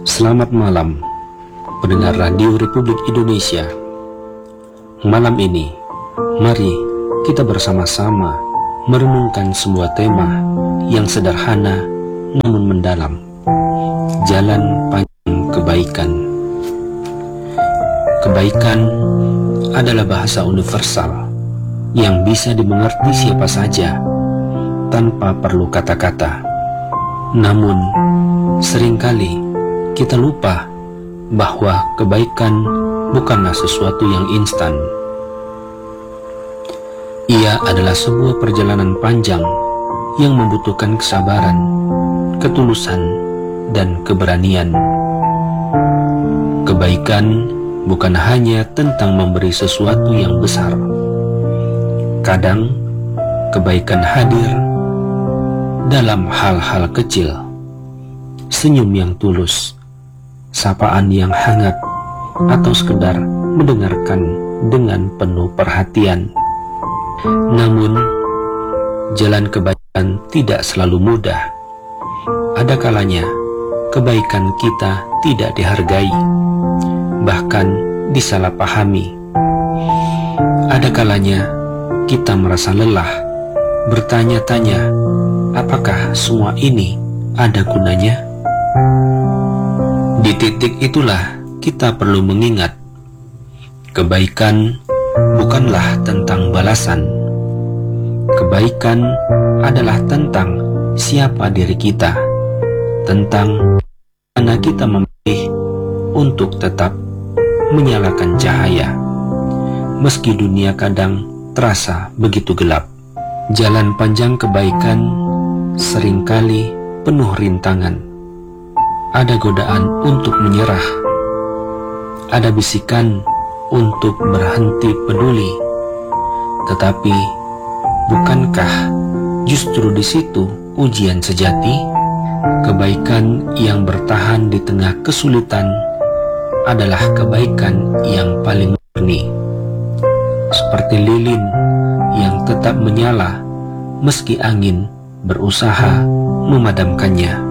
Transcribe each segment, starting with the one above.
Selamat malam, pendengar Radio Republik Indonesia. Malam ini, mari kita bersama-sama merenungkan sebuah tema yang sederhana namun mendalam. Jalan panjang kebaikan. Kebaikan adalah bahasa universal yang bisa dimengerti siapa saja tanpa perlu kata-kata. Namun, seringkali kita lupa bahwa kebaikan bukanlah sesuatu yang instan. Ia adalah sebuah perjalanan panjang yang membutuhkan kesabaran, ketulusan, dan keberanian. Kebaikan bukan hanya tentang memberi sesuatu yang besar. Kadang, kebaikan hadir dalam hal-hal kecil, senyum yang tulus, sapaan yang hangat, atau sekedar mendengarkan dengan penuh perhatian. Namun, jalan kebaikan tidak selalu mudah. Ada kalanya kebaikan kita tidak dihargai, bahkan disalahpahami. Ada kalanya kita merasa lelah, bertanya-tanya, apakah semua ini ada gunanya? Di titik itulah kita perlu mengingat, kebaikan bukanlah tentang balasan. Kebaikan adalah tentang siapa diri kita, tentang mana kita memilih untuk tetap menyalakan cahaya, meski dunia kadang terasa begitu gelap. Jalan panjang kebaikan seringkali penuh rintangan. Ada godaan untuk menyerah, ada bisikan untuk berhenti peduli. Tetapi, bukankah justru di situ ujian sejati? Kebaikan yang bertahan di tengah kesulitan adalah kebaikan yang paling murni. Seperti lilin yang tetap menyala meski angin berusaha memadamkannya.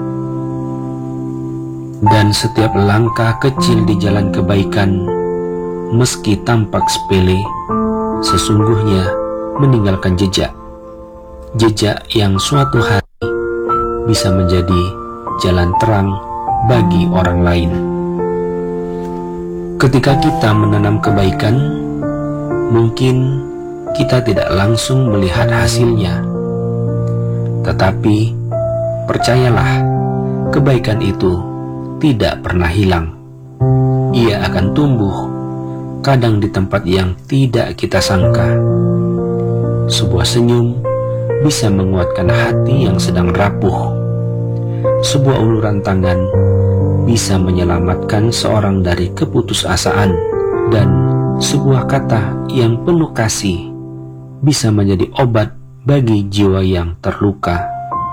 Dan setiap langkah kecil di jalan kebaikan, meski tampak sepele, sesungguhnya meninggalkan jejak. Jejak yang suatu hari bisa menjadi jalan terang bagi orang lain. Ketika kita menanam kebaikan, mungkin kita tidak langsung melihat hasilnya. Tetapi, percayalah, kebaikan itu tidak pernah hilang. Ia akan tumbuh, kadang di tempat yang tidak kita sangka. Sebuah senyum bisa menguatkan hati yang sedang rapuh. Sebuah uluran tangan bisa menyelamatkan seorang dari keputusasaan. Dan sebuah kata yang penuh kasih bisa menjadi obat bagi jiwa yang terluka.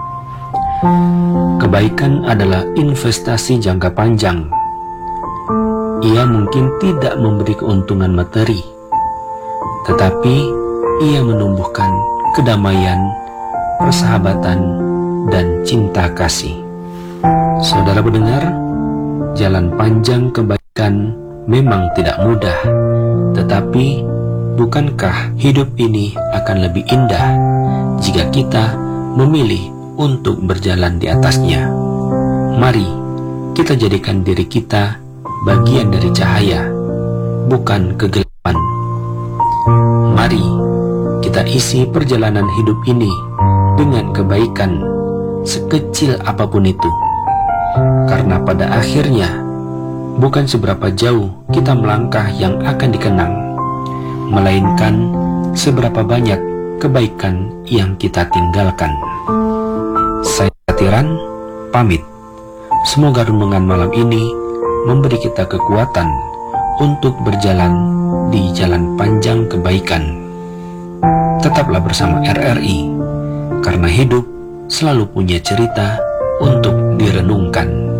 Kebaikan adalah investasi jangka panjang. Ia mungkin tidak memberi keuntungan materi, tetapi ia menumbuhkan kedamaian, persahabatan, dan cinta kasih. Saudara pendengar, jalan panjang kebaikan memang tidak mudah, tetapi bukankah hidup ini akan lebih indah jika kita memilih untuk berjalan di atasnya? Mari kita jadikan diri kita bagian dari cahaya, bukan kegelapan. Mari kita isi perjalanan hidup ini dengan kebaikan, sekecil apapun itu. Karena pada akhirnya, bukan seberapa jauh kita melangkah yang akan dikenang, melainkan seberapa banyak kebaikan yang kita tinggalkan. Saya Tiran, pamit. Semoga renungan malam ini memberi kita kekuatan untuk berjalan di jalan panjang kebaikan. Tetaplah bersama RRI, karena hidup selalu punya cerita untuk direnungkan.